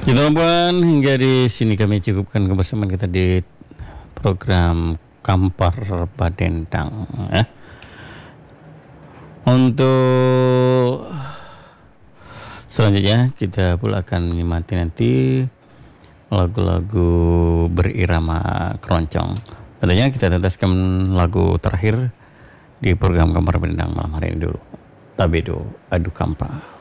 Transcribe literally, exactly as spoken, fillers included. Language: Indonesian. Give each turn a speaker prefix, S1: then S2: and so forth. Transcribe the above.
S1: Ya teman-teman, hingga di sini kami cukupkan kebersamaan kita di program Kampar Padendang ya. Untuk selanjutnya kita pula akan menikmati nanti lagu-lagu berirama keroncong. Tentunya kita tetaskan lagu terakhir di program Kampar Padendang malam hari ini dulu. Tabedo Adu Kampa.